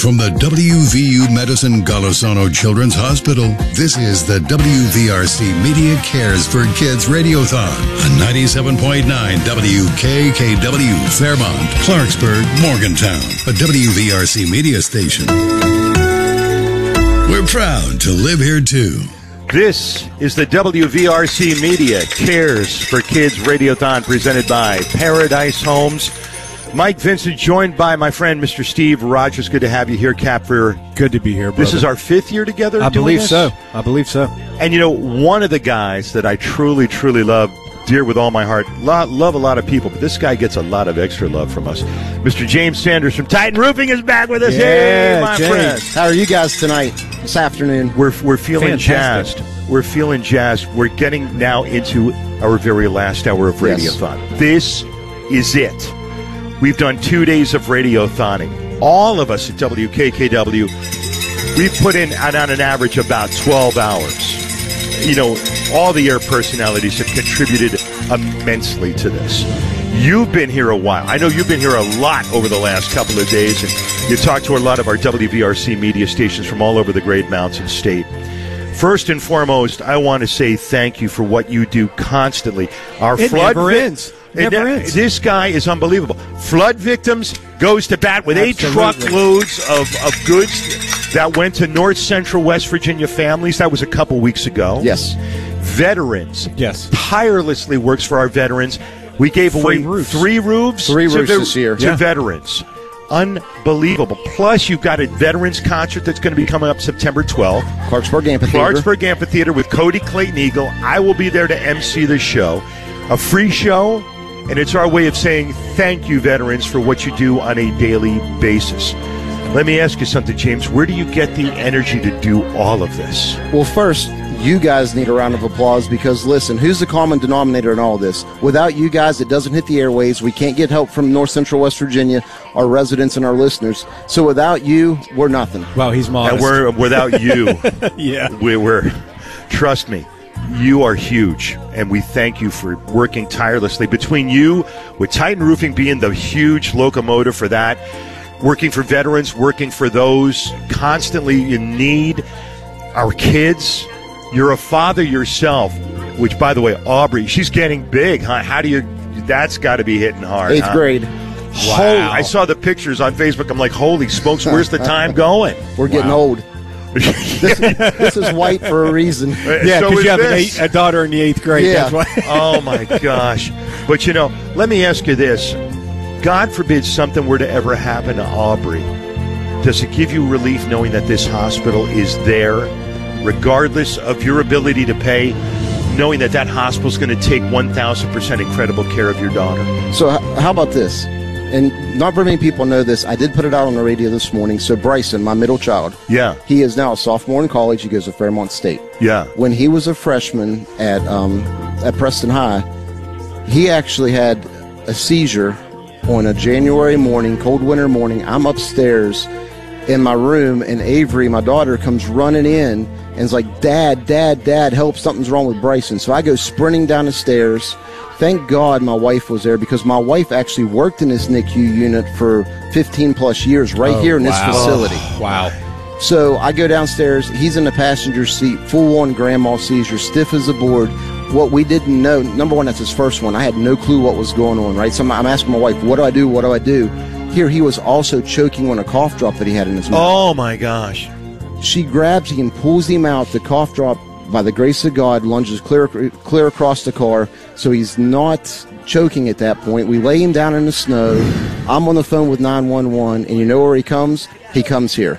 from the WVU Medicine Golisano Children's Hospital, this is the WVRC Media Cares for Kids Radiothon on 97.9 WKKW, Fairmont, Clarksburg, Morgantown, a WVRC media station. We're proud to live here, too. This is the WVRC Media Cares for Kids Radiothon presented by Paradise Homes. Mike Vincent, joined by my friend, Mr. Steve Rogers. Good to have you here, Cap. Good to be here, brother. This is our 5th year together. I believe so. And, you know, one of the guys that I truly, truly love, dear with all my heart, love a lot of people, but this guy gets a lot of extra love from us. Mr. James Sanders from Titan Roofing is back with us. Yeah, hey, my friend. How are you guys tonight, this afternoon? We're feeling Fantastic. jazzed. We're feeling jazzed. We're getting now into our very last hour of Radiothon. Yes. This is it. We've done 2 days of Radiothoning. All of us at WKKW, we've put in on an average about 12 hours. You know, all the air personalities have contributed immensely to this. You've been here a while. I know you've been here a lot over the last couple of days, and you talked to a lot of our WVRC media stations from all over the Great Mountain State. First and foremost, I want to say thank you for what you do constantly. It never ends. Never ends. This guy is unbelievable. Flood victims goes to bat with Absolutely. 8 truckloads of goods that went to North Central West Virginia families. That was a couple weeks ago. Yes. Veterans. Yes. Tirelessly works for our veterans. We gave away roofs. 3 roofs. Three roofs this year. To veterans. Unbelievable. Plus, you've got a veterans concert that's going to be coming up September 12th. Clarksburg Amphitheater with Cody Clayton Eagle. I will be there to MC the show. A free show, and it's our way of saying thank you, veterans, for what you do on a daily basis. Let me ask you something, James. Where do you get the energy to do all of this? Well, first, you guys need a round of applause because, listen, who's the common denominator in all this? Without you guys, it doesn't hit the airwaves. We can't get help from North Central West Virginia, our residents and our listeners. So without you, we're nothing. Wow, he's modest. And we're without you. Yeah. We're trust me, you are huge, and we thank you for working tirelessly. Between you, with Titan Roofing being the huge locomotive for that, working for veterans, working for those constantly in need, our kids. You're a father yourself, which, by the way, Aubrey, she's getting big, huh? How do you, that's got to be hitting hard, 8th grade. Wow. I saw the pictures on Facebook. I'm like, holy smokes, where's the time going? We're getting old. This is white for a reason. Yeah, so because you have this. a daughter in the 8th grade. Yeah. That's why. Oh, my gosh. But, you know, let me ask you this. God forbid something were to ever happen to Aubrey. Does it give you relief knowing that this hospital is there, regardless of your ability to pay, knowing that that hospital is going to take 1,000% incredible care of your daughter? So how about this? And not very many people know this. I did put it out on the radio this morning. So Bryson, my middle child, Yeah. he is now a sophomore in college. He goes to Fairmont State. Yeah. When he was a freshman at Preston High, he actually had a seizure on a January morning, cold winter morning. I'm upstairs in my room, and Avery, my daughter, comes running in and is like, Dad, help, something's wrong with Bryson. So I go sprinting down the stairs. Thank God my wife was there, because my wife actually worked in this NICU unit for 15 plus years here in this facility. Wow. So I go downstairs. He's in the passenger seat, full-on grandma seizure, stiff as a board. What we didn't know, number one, that's his first one. I had no clue what was going on, right? So I'm asking my wife, what do I do? Here, he was also choking on a cough drop that he had in his mouth. Oh, my gosh. She grabs him and pulls him out. The cough drop, by the grace of God, lunges clear across the car, so he's not choking at that point. We lay him down in the snow. I'm on the phone with 911, and you know where he comes? He comes here.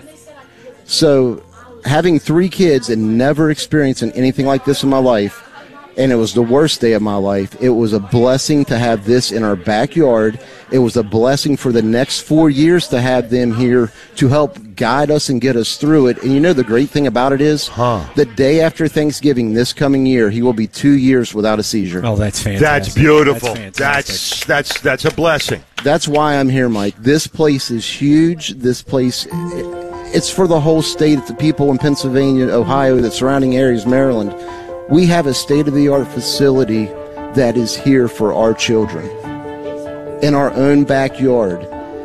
So having 3 kids and never experiencing anything like this in my life, and it was the worst day of my life, it was a blessing to have this in our backyard. It was a blessing for the next 4 years to have them here to help guide us and get us through it. And you know the great thing about it is, the day after Thanksgiving this coming year, he will be 2 years without a seizure. Oh, that's fantastic. That's beautiful. That's fantastic. That's a blessing. That's why I'm here, Mike. This place is huge. This place, it's for the whole state. It's the people in Pennsylvania, Ohio, the surrounding areas, Maryland. We have a state-of-the-art facility that is here for our children in our own backyard.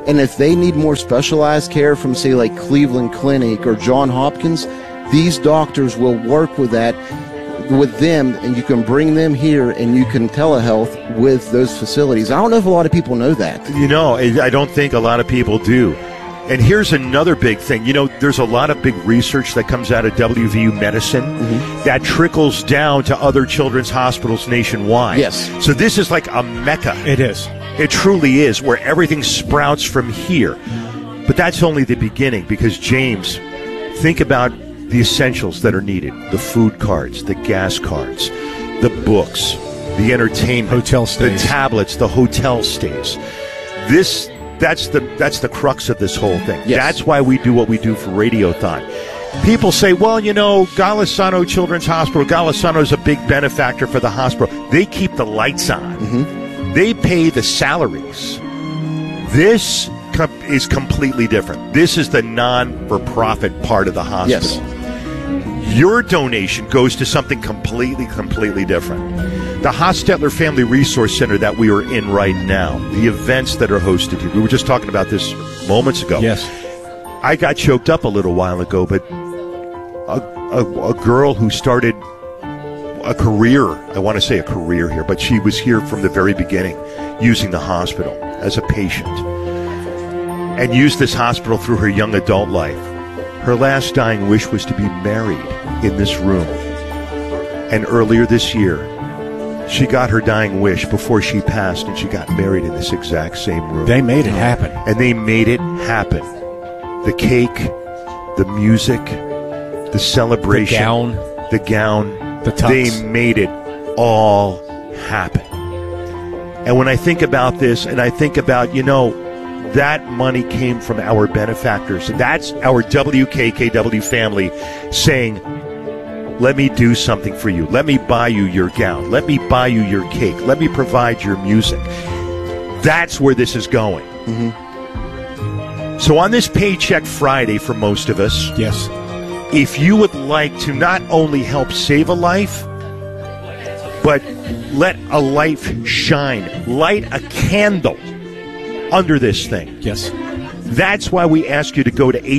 And if they need more specialized care from, say, like Cleveland Clinic or Johns Hopkins, these doctors will work with that, with them, and you can bring them here and you can telehealth with those facilities. I don't know if a lot of people know that. I don't think a lot of people do. And here's another big thing. There's a lot of big research that comes out of WVU Medicine that trickles down to other children's hospitals nationwide. Yes. So this is like a mecca. It is. It truly is, where everything sprouts from here. But that's only the beginning, because, James, think about the essentials that are needed. The food cards, the gas cards, the books, the entertainment, hotel stays, the tablets, the hotel stays. That's the crux of this whole thing. Yes. That's why we do what we do for Radiothon. People say, well, Golisano Children's Hospital, Golisano is a big benefactor for the hospital. They keep the lights on. They pay the salaries. This is completely different. This is the non-for-profit part of the hospital. Yes. Your donation goes to something completely different. The Hostetler Family Resource Center that we are in right now, the events that are hosted here. We were just talking about this moments ago. Yes. I got choked up a little while ago, but a girl who started a career, I want to say a career here, but she was here from the very beginning, using the hospital as a patient, and used this hospital through her young adult life. Her last dying wish was to be married in this room. And earlier this year, she got her dying wish before she passed, and she got married in this exact same room. They made it happen. And they made it happen. The cake, the music, the celebration, the gown, the tux. They made it all happen. And when I think about this, and I think about, that money came from our benefactors. That's our WKKW family saying, let me do something for you. Let me buy you your gown. Let me buy you your cake. Let me provide your music. That's where this is going. So on this Paycheck Friday for most of us, yes, if you would like to not only help save a life, but let a life shine, light a candle under this thing. Yes. That's why we ask you to go to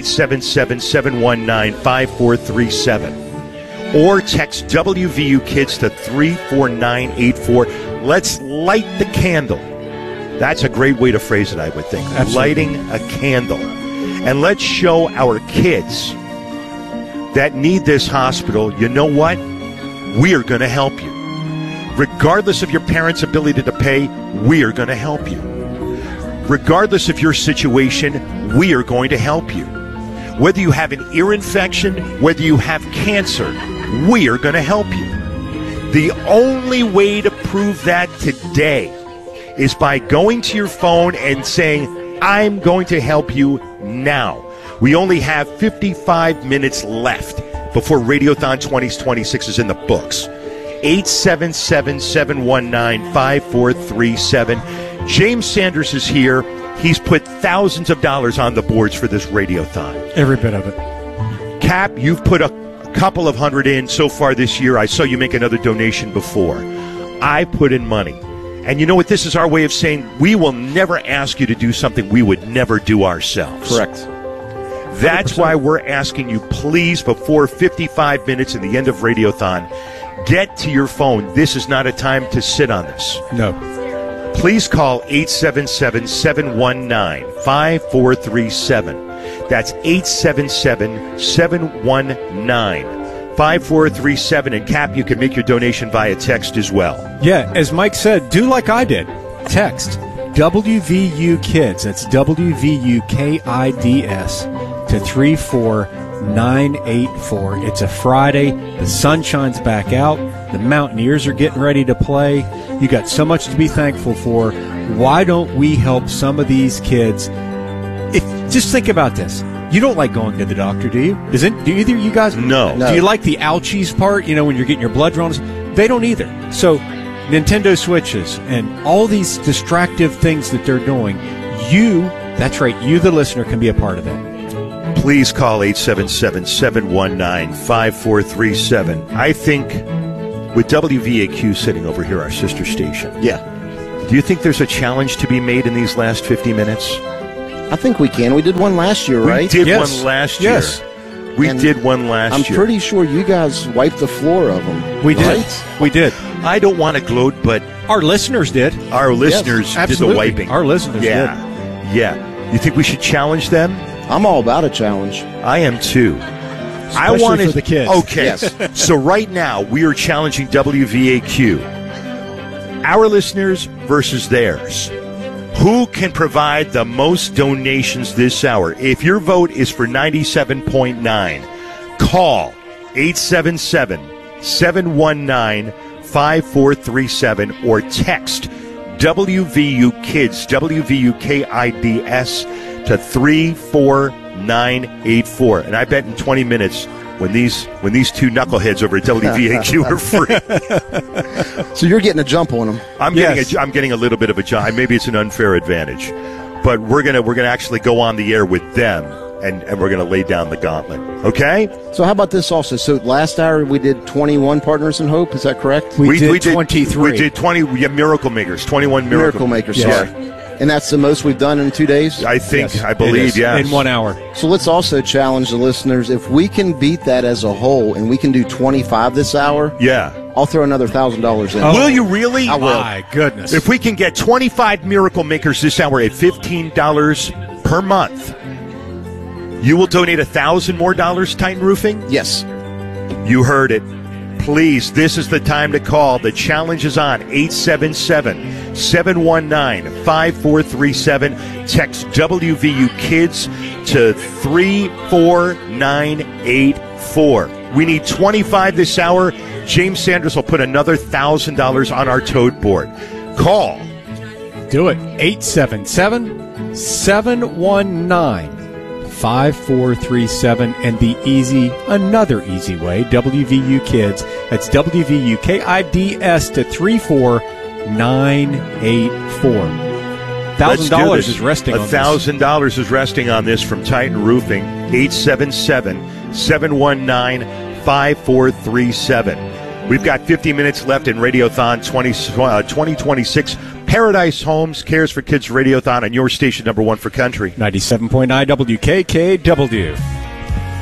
877-719-5437. Or text WVU Kids to 34984. Let's light the candle. That's a great way to phrase it, I would think. Absolutely. Lighting a candle. And let's show our kids that need this hospital, you know what? We are going to help you. Regardless of your parents' ability to pay, we are going to help you. Regardless of your situation, we are going to help you. Whether you have an ear infection, whether you have cancer, we are going to help you. The only way to prove that today is by going to your phone and saying, I'm going to help you now. We only have 55 minutes left before Radiothon 2026 is in the books. 877-719-5437. James Sanders is here. He's put thousands of dollars on the boards for this Radiothon. Every bit of it. Cap, you've put a couple of hundred in so far this year. I saw you make another donation before. I put in money. And you know what? This is our way of saying we will never ask you to do something we would never do ourselves. Correct. That's 100%. Why we're asking you, please, before 55 minutes and the end of Radiothon, get to your phone. This is not a time to sit on this. No. Please call 877-719-5437. That's 877-719-5437. And Cap, you can make your donation via text as well. Yeah, as Mike said, do like I did. Text WVU Kids, that's WVUKIDS, to 34984. It's a Friday. The sun shines back out. The Mountaineers are getting ready to play. You got so much to be thankful for. Why don't we help some of these kids? Just think about this. You don't like going to the doctor, do you? Do either of you guys? No. Do you like the ouchies part, when you're getting your blood drawn? They don't either. So Nintendo Switches and all these distractive things that they're doing, that's right, you, the listener, can be a part of that. Please call 877-719-5437. I think with WVAQ sitting over here, our sister station. Yeah. Do you think there's a challenge to be made in these last 50 minutes? I think we can. We did one last year, right? We did Yes. one last year. Yes. We And did one last I'm year. pretty sure you guys wiped the floor of them. We did. Right? We did. I don't want to gloat, but Our listeners did. our listeners did the Absolutely. wiping. Our listeners yeah. Yeah. You think we should challenge them? I'm all about a challenge. I am too. I Especially wanted for the kids. Okay. Yes. So right now we are challenging WVAQ. Our listeners versus theirs. Who can provide the most donations this hour? If your vote is for 97.9, call 877-719-5437 or text WVU Kids, WVUKIDS to 34984. And I bet in 20 minutes when these two knuckleheads over at WVAQ are free, So you're getting a jump on them. I'm getting a little bit of a job. Maybe it's an unfair advantage, but we're gonna actually go on the air with them, and we're gonna lay down the gauntlet. Okay? So how about this also? So last hour we did 21 Partners in Hope. Is that correct? We did 23. We did 20. Miracle Makers. 21 Miracle Makers. Yes. Sorry. And that's the most we've done in 2 days? I think. Yes, I believe. it is. Yes. In 1 hour. So let's also challenge the listeners. If we can beat that as a whole and we can do 25 this hour, Yeah. I'll throw another $1,000 in. Will you really? I will. My goodness. If we can get 25 Miracle Makers this hour at $15 per month, you will donate $1,000 more dollars, Titan Roofing? Yes. You heard it. Please, this is the time to call. The challenge is on 877-719-5437. Text WVU Kids to 34984. We need 25 this hour. James Sanders will put another $1,000 on our tote board. Call. Do it. 877-719-5437. And another easy way, WVU Kids. That's WVUKIDS to 34984. $1,000 is resting on this. $1,000 is resting on this from Titan Roofing. 877-719-5437. We've got 50 minutes left in Radiothon 2026. Paradise Homes cares for kids Radiothon on your station number one for country. 97.9 WKKW.